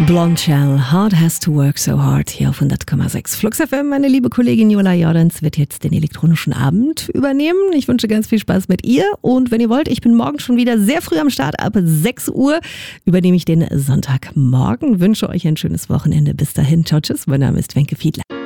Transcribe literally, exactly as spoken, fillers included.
Blond Shell, Hard Has to Work So Hard, hier auf hundert Komma sechs Flux F M. Meine liebe Kollegin Jola Jordans wird jetzt den elektronischen Abend übernehmen. Ich wünsche ganz viel Spaß mit ihr und wenn ihr wollt, ich bin morgen schon wieder sehr früh am Start, ab sechs Uhr übernehme ich den Sonntagmorgen. Wünsche euch ein schönes Wochenende. Bis dahin, ciao, tschüss. Mein Name ist Wenke Fiedler.